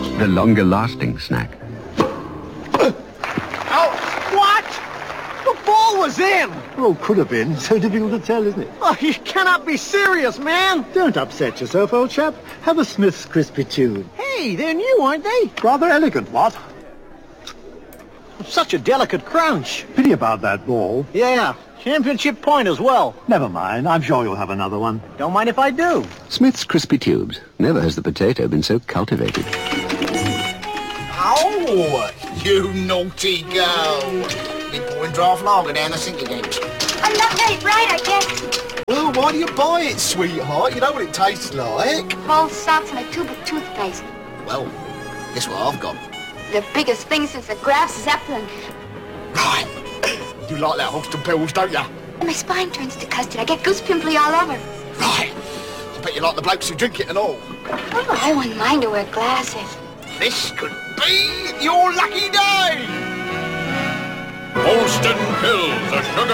The longer-lasting snack. What? The ball was in! Oh, could have been. So difficult to tell, isn't it? Oh, you cannot be serious, man! Don't upset yourself, old chap. Have a Smith's Crispy Tube. Hey, they're new, aren't they? Rather elegant, what? Such a delicate crunch. Pity about that ball. Yeah, championship point as well. Never mind. I'm sure you'll have another one. Don't mind if I do. Smith's Crispy Tubes. Never has the potato been so cultivated. Oh, you naughty girl. Been pouring draft lager down the sink again. I'm not very bright, I guess. Well, why do you buy it, sweetheart? You know what it tastes like. Rolled salts and a tube of toothpaste. Well, guess what I've got? The biggest thing since the Graf Zeppelin. Right. You like that Holston pills, don't ya? My spine turns to custard. I get goose pimply all over. Right. I bet you like the blokes who drink it and all. Oh, I wouldn't mind to wear glasses. This could be your lucky day. Holston Pills, a sugar